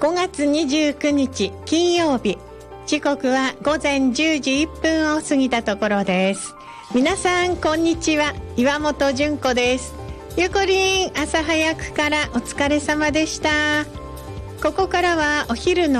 5月29日金曜日、時刻は午前10時1分を過ぎたところです。皆さんこんにちは、岩本純子です。ゆこりん、朝早くからお疲れ様でした。ここからはお昼の